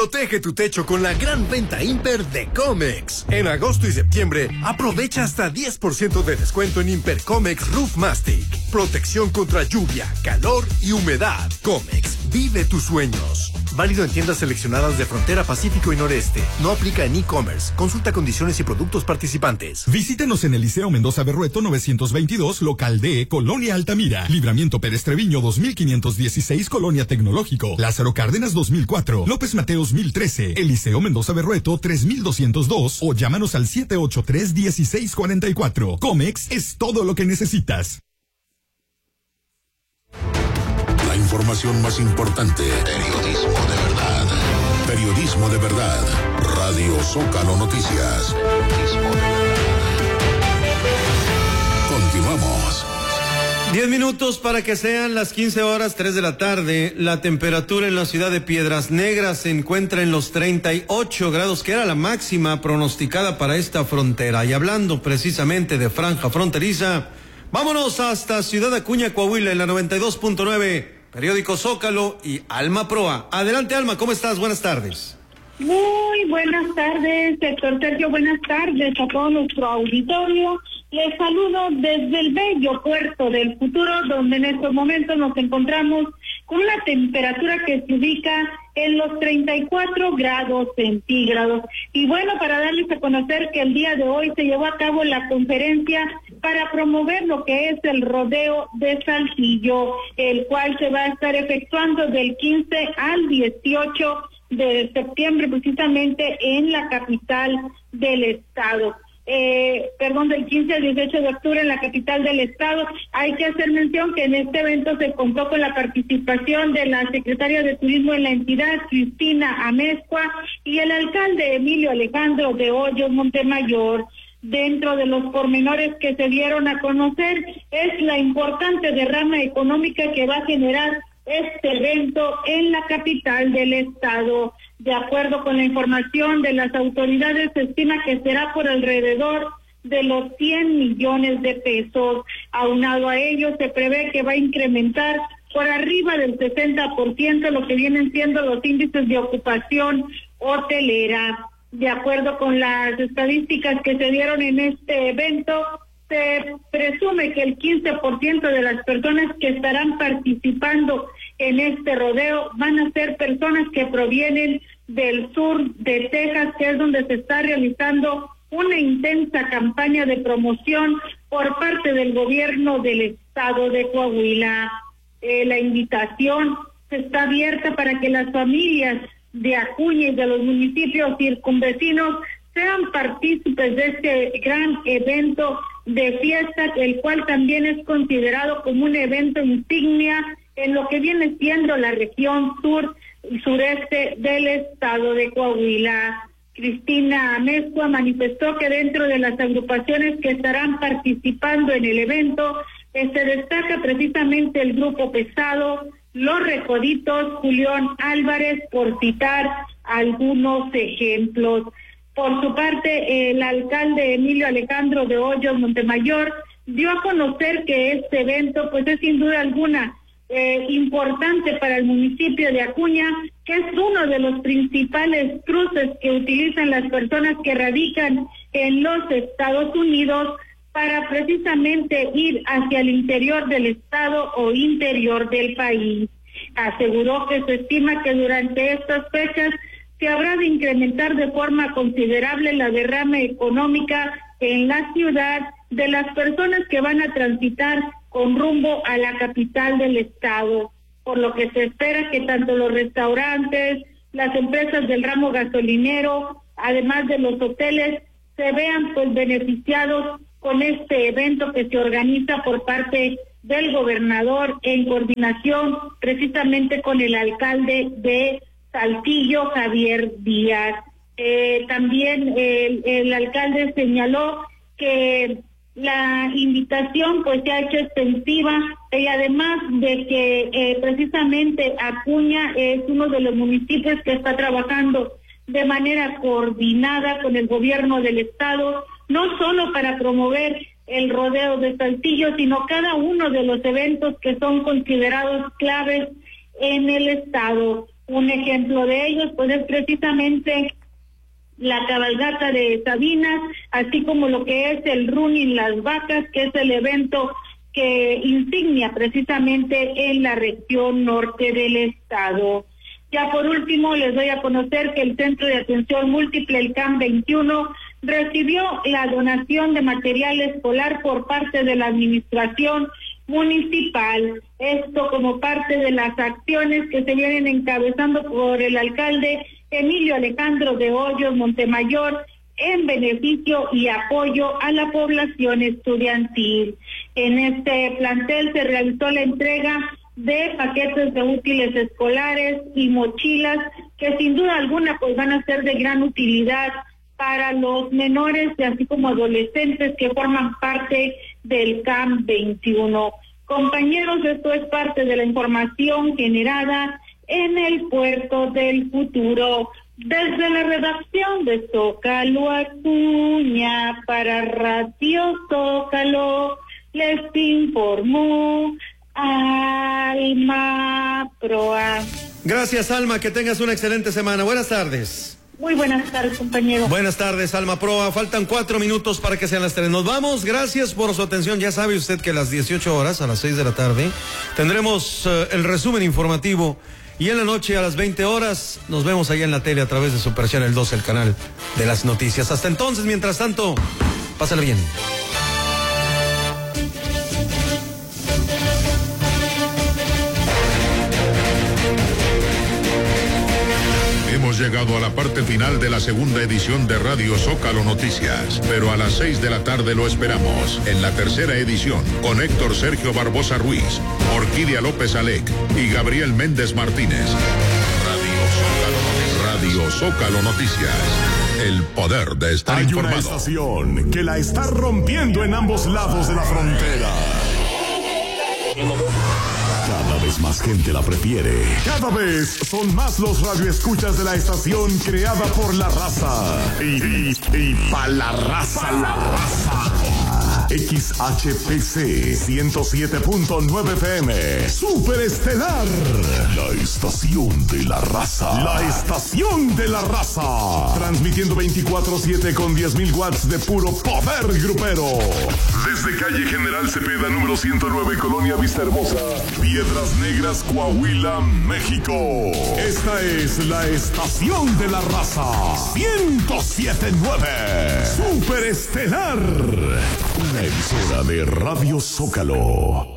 Protege tu techo con la gran venta Imper de Comex. En agosto y septiembre, aprovecha hasta 10% de descuento en Imper Comex Roof Mastic. Protección contra lluvia, calor y humedad. Comex, vive tus sueños. Válido en tiendas seleccionadas de Frontera Pacífico y Noreste. No aplica en e-commerce. Consulta condiciones y productos participantes. Visítenos en el Liceo Mendoza Berrueto 922, local D, Colonia Altamira. Libramiento Pérez Treviño 2516, Colonia Tecnológico. Lázaro Cárdenas 2004. López Mateos 1013. El Liceo Mendoza Berrueto 3202. O llámanos al 783-1644. Comex es todo lo que necesitas. La información más importante. Periodismo de verdad. Periodismo de verdad. Radio Zócalo Noticias. Periodismo de verdad. Continuamos. 10 minutos para que sean las 15:03 de la tarde. La temperatura en la ciudad de Piedras Negras se encuentra en los 38 grados, que era la máxima pronosticada para esta frontera. Y hablando precisamente de franja fronteriza, vámonos hasta Ciudad Acuña, Coahuila, en la 92.9, periódico Zócalo y Alma Proa. Adelante, Alma, ¿cómo estás? Buenas tardes. Muy buenas tardes, sector Sergio, buenas tardes a todo nuestro auditorio. Les saludo desde el bello puerto del futuro, donde en estos momentos nos encontramos con una temperatura que se ubica en los 34 grados centígrados. Y bueno, para darles a conocer que el día de hoy se llevó a cabo la conferencia para promover lo que es el rodeo de Saltillo, el cual se va a estar efectuando del 15 al 18 de septiembre, precisamente en la capital del estado. Del 15 al 18 de octubre en la capital del estado. Hay que hacer mención que en este evento se contó con la participación de la secretaria de Turismo en la entidad, Cristina Amezcua, y el alcalde Emilio Alejandro de Hoyos Montemayor. Dentro de los pormenores que se dieron a conocer es la importante derrama económica que va a generar este evento en la capital del estado. De acuerdo con la información de las autoridades, se estima que será por alrededor de los 100 millones de pesos. Aunado a ello, se prevé que va a incrementar por arriba del 60% lo que vienen siendo los índices de ocupación hotelera. De acuerdo con las estadísticas que se dieron en este evento, se presume que el 15% de las personas que estarán participando en este rodeo van a ser personas que provienen del sur de Texas, que es donde se está realizando una intensa campaña de promoción por parte del gobierno del estado de Coahuila. La invitación está abierta para que las familias de Acuña y de los municipios circunvecinos sean partícipes de este gran evento de fiesta, el cual también es considerado como un evento insignia en lo que viene siendo la región sur y sureste del estado de Coahuila. Cristina Amezcua manifestó que dentro de las agrupaciones que estarán participando en el evento se destaca precisamente el Grupo Pesado, Los Recoditos, Julián Álvarez, por citar algunos ejemplos. Por su parte, el alcalde Emilio Alejandro de Hoyos Montemayor dio a conocer que este evento pues es sin duda alguna importante para el municipio de Acuña, que es uno de los principales cruces que utilizan las personas que radican en los Estados Unidos para precisamente ir hacia el interior del estado o interior del país. Aseguró que se estima que durante estas fechas se habrá de incrementar de forma considerable la derrama económica en la ciudad de las personas que van a transitar con rumbo a la capital del estado, por lo que se espera que tanto los restaurantes, las empresas del ramo gasolinero, además de los hoteles, se vean pues beneficiados con este evento que se organiza por parte del gobernador en coordinación precisamente con el alcalde de Saltillo, Javier Díaz. También el alcalde señaló que la invitación pues se ha hecho extensiva y además de que precisamente Acuña es uno de los municipios que está trabajando de manera coordinada con el gobierno del estado, no solo para promover el rodeo de Saltillo, sino cada uno de los eventos que son considerados claves en el estado. Un ejemplo de ellos pues es precisamente la cabalgata de Sabinas, así como lo que es el Running Las Vacas, que es el evento que insignia precisamente en la región norte del estado. Ya por último, les doy a conocer que el Centro de Atención Múltiple, el CAM 21, recibió la donación de material escolar por parte de la administración municipal. Esto como parte de las acciones que se vienen encabezando por el alcalde Emilio Alejandro de Hoyos Montemayor en beneficio y apoyo a la población estudiantil. En este plantel se realizó la entrega de paquetes de útiles escolares y mochilas que sin duda alguna pues van a ser de gran utilidad para los menores y así como adolescentes que forman parte del CAM 21. Compañeros, esto es parte de la información generada en el Puerto del Futuro. Desde la redacción de Zócalo Acuña para Radio Zócalo les informó Alma Proa. Gracias, Alma, que tengas una excelente semana. Buenas tardes. Muy buenas tardes, compañero. Buenas tardes, Alma Proa. Faltan 4 minutos para que sean las 3. Nos vamos. Gracias por su atención. Ya sabe usted que a las 18 horas, a las 6 de la tarde, tendremos el resumen informativo. Y en la noche a las 20 horas nos vemos allá en la tele a través de Super Channel 2, el canal de las noticias. Hasta entonces, mientras tanto, pásale bien. Hemos llegado a la parte final de la segunda edición de Radio Zócalo Noticias, pero a las 6 de la tarde lo esperamos en la tercera edición con Héctor Sergio Barbosa Ruiz, Orquídea López Alec y Gabriel Méndez Martínez. Radio Zócalo Noticias, el poder de estar informado. Hay una estación que la está rompiendo en ambos lados de la frontera. Cada vez más gente la prefiere. Cada vez son más los radioescuchas de la estación creada por la raza. Y pa' la raza. XHPC 107.9 FM. Superestelar. La estación de la raza. La estación de la raza. Transmitiendo 24/7 con 10,000 watts de puro poder grupero. Desde calle General Cepeda, número 109, Colonia Vista Hermosa, Piedras Negras, Coahuila, México. Esta es la estación de la raza. 107.9. Superestelar. Una emisora de Radio Zócalo.